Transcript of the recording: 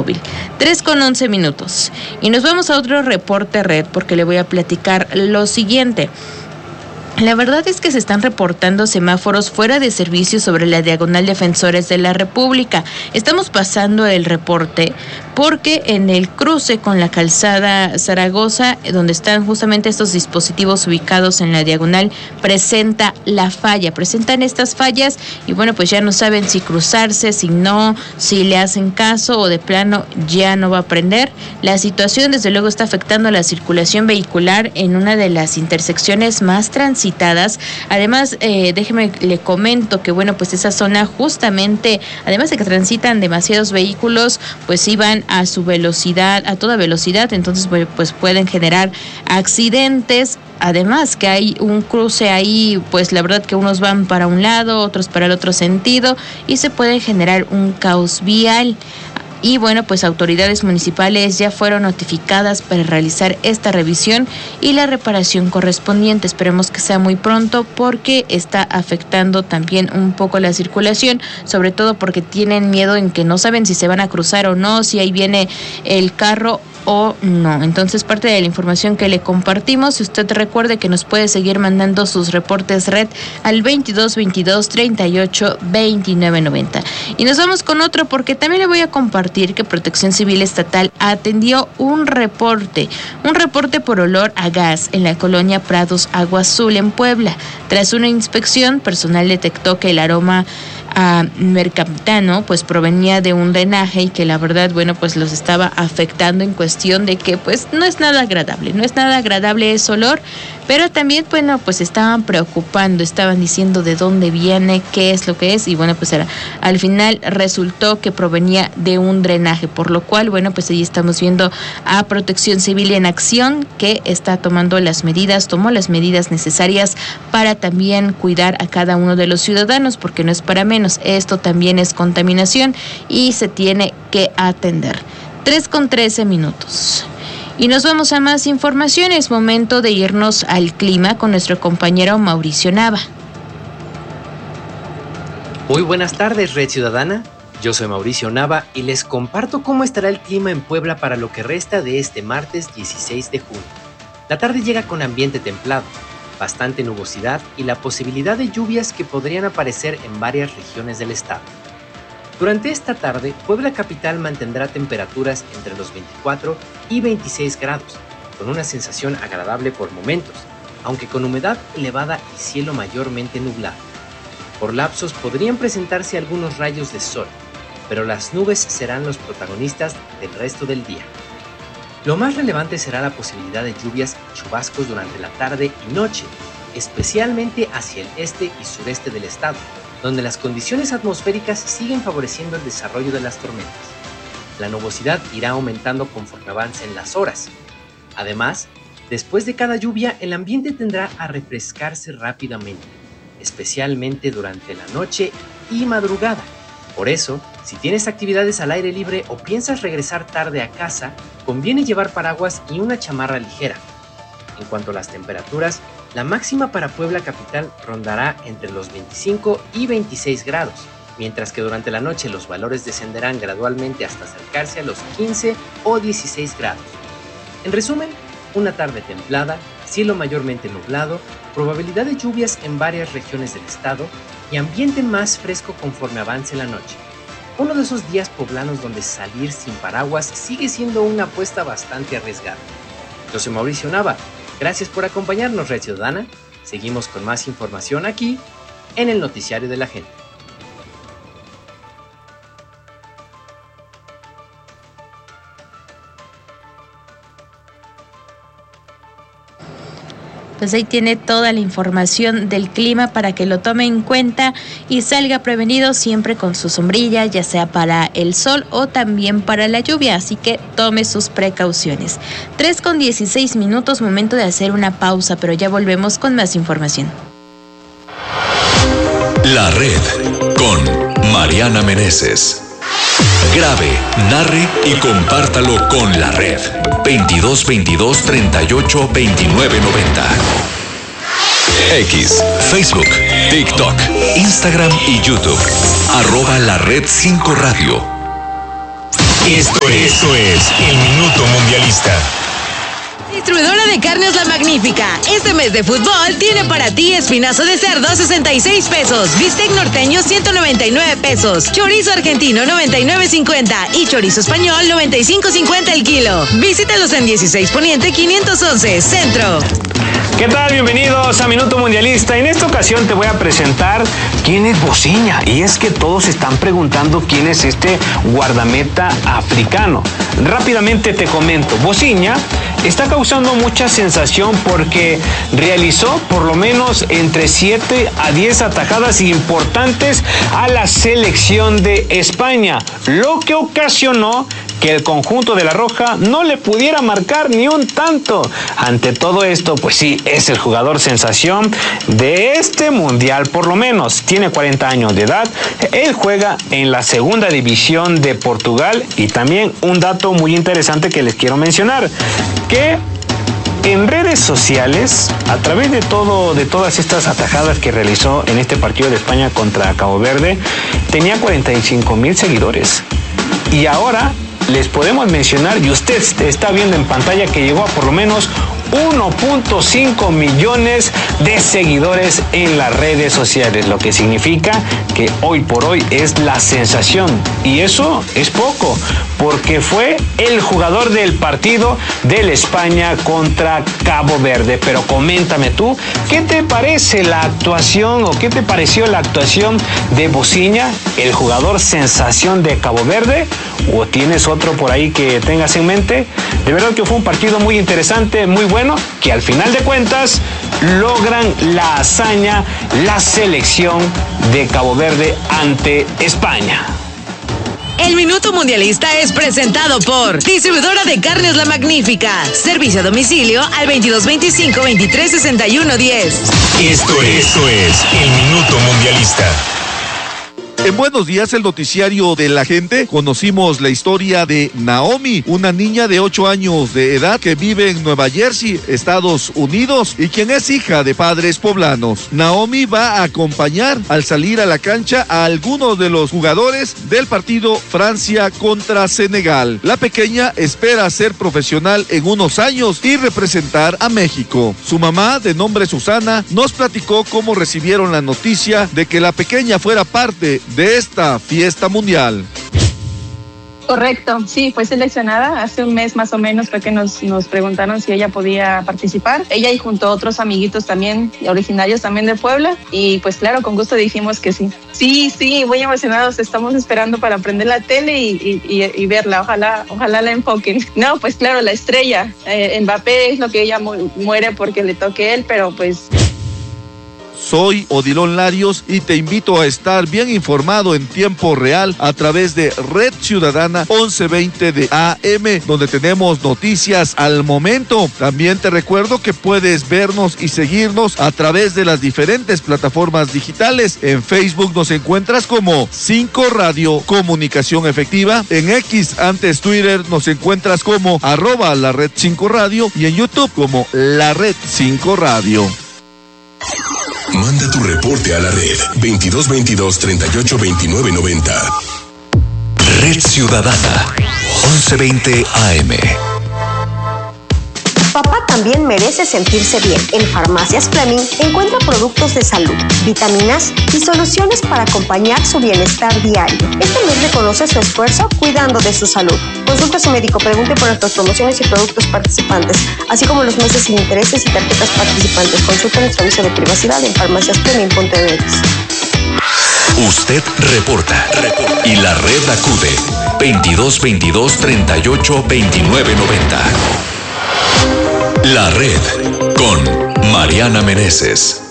móvil. 3:11. Y nos vamos a otro reporte red porque le voy a platicar lo siguiente. La verdad es que se están reportando semáforos fuera de servicio sobre la diagonal Defensores de la República. Estamos pasando el reporte porque en el cruce con la calzada Zaragoza, donde están justamente estos dispositivos ubicados en la diagonal, presentan estas fallas y bueno, pues ya no saben si cruzarse, si no, si le hacen caso o de plano ya no va a prender. La situación desde luego está afectando a la circulación vehicular en una de las intersecciones más transitadas. Además, déjeme le comento que bueno, pues esa zona justamente, además de que transitan demasiados vehículos, pues iban a su velocidad, a toda velocidad, entonces pues pueden generar accidentes. Además que hay un cruce ahí, pues la verdad que unos van para un lado, otros para el otro sentido y se puede generar un caos vial. Y bueno, pues autoridades municipales ya fueron notificadas para realizar esta revisión y la reparación correspondiente. Esperemos que sea muy pronto porque está afectando también un poco la circulación, sobre todo porque tienen miedo en que no saben si se van a cruzar o no, si ahí viene el carro o no. Entonces, parte de la información que le compartimos, si usted recuerde que nos puede seguir mandando sus reportes red al 2222-382990. Y nos vamos con otro porque también le voy a compartir que Protección Civil Estatal atendió un reporte por olor a gas en la colonia Prados Agua Azul en Puebla. Tras una inspección, personal detectó que el aroma a mercaptano pues provenía de un drenaje y que la verdad bueno pues los estaba afectando en cuestión de que pues no es nada agradable ese olor, pero también bueno pues estaban preocupando, estaban diciendo de dónde viene, qué es lo que es y bueno pues al final resultó que provenía de un drenaje, por lo cual bueno pues ahí estamos viendo a Protección Civil en acción que tomó las medidas necesarias para también cuidar a cada uno de los ciudadanos, porque no es para menos. Esto también es contaminación y se tiene que atender. 3:13. Y nos vamos a más información. Es momento de irnos al clima con nuestro compañero Mauricio Nava. Muy buenas tardes, Red Ciudadana. Yo soy Mauricio Nava y les comparto cómo estará el clima en Puebla para lo que resta de este martes 16 de junio. La tarde llega con ambiente templado, bastante nubosidad y la posibilidad de lluvias que podrían aparecer en varias regiones del estado. Durante esta tarde, Puebla capital mantendrá temperaturas entre los 24 y 26 grados, con una sensación agradable por momentos, aunque con humedad elevada y cielo mayormente nublado. Por lapsos podrían presentarse algunos rayos de sol, pero las nubes serán los protagonistas del resto del día. Lo más relevante será la posibilidad de lluvias y chubascos durante la tarde y noche, especialmente hacia el este y sureste del estado, donde las condiciones atmosféricas siguen favoreciendo el desarrollo de las tormentas. La nubosidad irá aumentando conforme avancen las horas. Además, después de cada lluvia, el ambiente tendrá a refrescarse rápidamente, especialmente durante la noche y madrugada. Por eso, si tienes actividades al aire libre o piensas regresar tarde a casa, conviene llevar paraguas y una chamarra ligera. En cuanto a las temperaturas, la máxima para Puebla capital rondará entre los 25 y 26 grados, mientras que durante la noche los valores descenderán gradualmente hasta acercarse a los 15 o 16 grados. En resumen, una tarde templada, cielo mayormente nublado, probabilidad de lluvias en varias regiones del estado y ambiente más fresco conforme avance la noche. Uno de esos días poblanos donde salir sin paraguas sigue siendo una apuesta bastante arriesgada. Yo soy Mauricio Nava. Gracias por acompañarnos, Red Ciudadana. Seguimos con más información aquí, en el Noticiario de la Gente. Pues ahí tiene toda la información del clima para que lo tome en cuenta y salga prevenido siempre con su sombrilla, ya sea para el sol o también para la lluvia, así que tome sus precauciones. 3:16, momento de hacer una pausa, pero ya volvemos con más información. La Red con Mariana Meneses. Grabe, narre y compártalo con la red. 2222-382990. X, Facebook, TikTok, Instagram y YouTube. @La Red 5 Radio. Esto es el Minuto Mundialista. Distribuidora de carnes La Magnífica. Este mes de fútbol tiene para ti espinazo de cerdo 66 pesos, bistec norteño 199 pesos, chorizo argentino 99.50 y chorizo español 95.50 el kilo. Visítalos en 16 Poniente 511 Centro. ¿Qué tal? Bienvenidos a Minuto Mundialista. En esta ocasión te voy a presentar quién es Bociña. Y es que todos están preguntando quién es este guardameta africano. Rápidamente te comento. Bociña está causando mucha sensación porque realizó por lo menos entre 7 a 10 atajadas importantes a la selección de España, lo que ocasionó que el conjunto de la Roja no le pudiera marcar ni un tanto. Ante todo esto, pues sí, es el jugador sensación de este mundial, por lo menos tiene 40 años de edad. Él juega en la segunda división de Portugal y también un dato muy interesante que les quiero mencionar, que en redes sociales, a través de todas estas atajadas que realizó en este partido de España contra Cabo Verde, tenía 45,000 seguidores. Y ahora les podemos mencionar, y usted está viendo en pantalla, que llegó a por lo menos 1.5 millones de seguidores en las redes sociales, lo que significa que hoy por hoy es la sensación. Y eso es poco, porque fue el jugador del partido del España contra Cabo Verde. Pero coméntame tú, ¿qué te parece la actuación o qué te pareció la actuación de Bociña, el jugador sensación de Cabo Verde? ¿O tienes otro por ahí que tengas en mente? De verdad que fue un partido muy interesante, muy bueno, que al final de cuentas logran la hazaña la selección de Cabo Verde ante España. El Minuto Mundialista es presentado por Distribuidora de Carnes La Magnífica. Servicio a domicilio al 2225-2361-10. Esto es el Minuto Mundialista. En Buenos Días, el noticiario de la gente, conocimos la historia de Naomi, una niña de 8 años de edad que vive en Nueva Jersey, Estados Unidos, y quien es hija de padres poblanos. Naomi va a acompañar al salir a la cancha a algunos de los jugadores del partido Francia contra Senegal. La pequeña espera ser profesional en unos años y representar a México. Su mamá, de nombre Susana, nos platicó cómo recibieron la noticia de que la pequeña fuera parte de esta fiesta mundial. Correcto, sí, fue seleccionada hace un mes más o menos, fue que nos preguntaron si ella podía participar. Ella y junto a otros amiguitos también, originarios también de Puebla, y pues claro, con gusto dijimos que sí. Sí, muy emocionados, estamos esperando para prender la tele y verla, ojalá la enfoquen. No, pues claro, la estrella, Mbappé es lo que ella muere porque le toque él, pero pues... Soy Odilon Larios y te invito a estar bien informado en tiempo real a través de Red Ciudadana 1120 de AM, donde tenemos noticias al momento. También te recuerdo que puedes vernos y seguirnos a través de las diferentes plataformas digitales. En Facebook nos encuentras como 5 Radio Comunicación Efectiva. En X, antes Twitter, nos encuentras como @la Red 5 Radio y en YouTube como la Red 5 Radio. Manda tu reporte a la red 2222-382990. Red Ciudadana 1120 AM. Papá también merece sentirse bien. En Farmacias Fleming encuentra productos de salud, vitaminas y soluciones para acompañar su bienestar diario. Este mes reconoce su esfuerzo cuidando de su salud. Consulte a su médico, pregunte por nuestras promociones y productos participantes, así como los meses sin intereses y tarjetas participantes. Consulta nuestro aviso de privacidad en farmaciasfleming.mx. Usted reporta y la red acude 2222-382990. La red con Mariana Meneses.